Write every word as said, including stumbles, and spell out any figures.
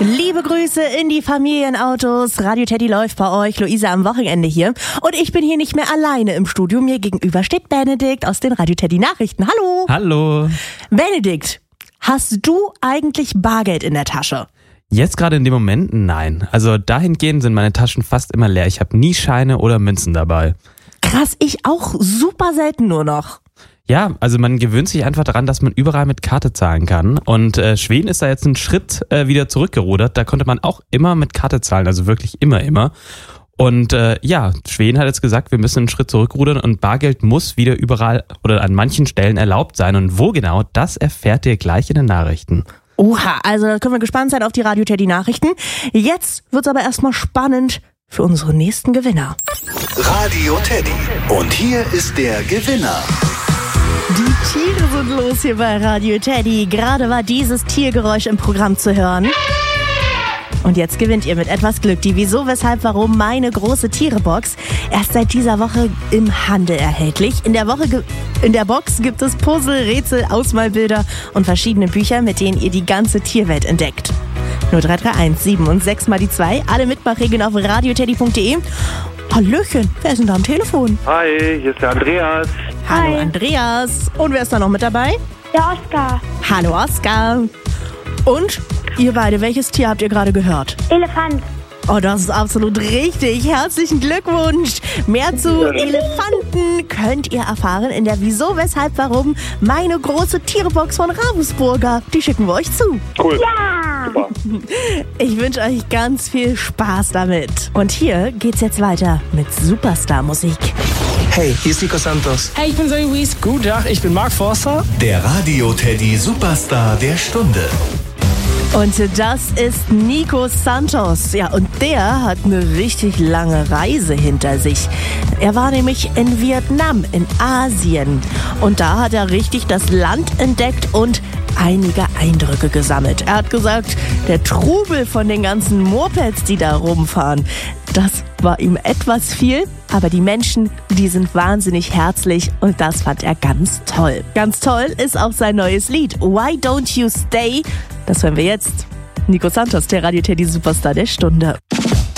Liebe Grüße in die Familienautos. Radio Teddy läuft bei euch. Luisa am Wochenende hier. Und ich bin hier nicht mehr alleine im Studio. Mir gegenüber steht Benedikt aus den Radio Teddy Nachrichten. Hallo. Hallo. Benedikt, hast du eigentlich Bargeld in der Tasche? Jetzt gerade in dem Moment nein. Also dahingehend sind meine Taschen fast immer leer. Ich habe nie Scheine oder Münzen dabei. Krass, ich auch super selten nur noch. Ja, also man gewöhnt sich einfach daran, dass man überall mit Karte zahlen kann. Und äh, Schweden ist da jetzt einen Schritt äh, wieder zurückgerudert. Da konnte man auch immer mit Karte zahlen, also wirklich immer, immer. Und äh, ja, Schweden hat jetzt gesagt, wir müssen einen Schritt zurückrudern und Bargeld muss wieder überall oder an manchen Stellen erlaubt sein. Und wo genau, das erfährt ihr gleich in den Nachrichten. Oha, also da können wir gespannt sein auf die Radio Teddy Nachrichten. Jetzt wird's aber erstmal spannend für unsere nächsten Gewinner. Radio Teddy. Und hier ist der Gewinner. Die Tiere sind los hier bei Radio Teddy. Gerade war dieses Tiergeräusch im Programm zu hören. Und jetzt gewinnt ihr mit etwas Glück die Wieso, Weshalb, Warum meine große Tiere-Box. Erst seit dieser Woche im Handel erhältlich. In der Woche ge- in der Box gibt es Puzzle, Rätsel, Ausmalbilder und verschiedene Bücher, mit denen ihr die ganze Tierwelt entdeckt. null drei drei eins sieben und sechs mal die zwei. Alle Mitmachregeln auf radioteddy punkt de. Hallöchen, wer ist denn da am Telefon? Hi, hier ist der Andreas. Hallo Hi. Andreas. Und wer ist da noch mit dabei? Der Oskar. Hallo Oskar. Und ihr beide, welches Tier habt ihr gerade gehört? Elefant. Oh, das ist absolut richtig. Herzlichen Glückwunsch. Mehr zu Elefanten könnt ihr erfahren in der Wieso, Weshalb, Warum meine große Tierebox von Ravensburger. Die schicken wir euch zu. Cool. Ja. Super. Ich wünsche euch ganz viel Spaß damit. Und hier geht's jetzt weiter mit Superstar-Musik. Hey, hier ist Nico Santos. Hey, ich bin Zoe Wies. Guten Tag, ich bin Mark Forster. Der Radio Teddy Superstar der Stunde. Und das ist Nico Santos. Ja, und der hat eine richtig lange Reise hinter sich. Er war nämlich in Vietnam, in Asien. Und da hat er richtig das Land entdeckt und einige Eindrücke gesammelt. Er hat gesagt, der Trubel von den ganzen Mopeds, die da rumfahren, das war ihm etwas viel. Aber die Menschen, die sind wahnsinnig herzlich und das fand er ganz toll. Ganz toll ist auch sein neues Lied, Why Don't You Stay? Das hören wir jetzt. Nico Santos, der Radio Teddy Superstar der Stunde.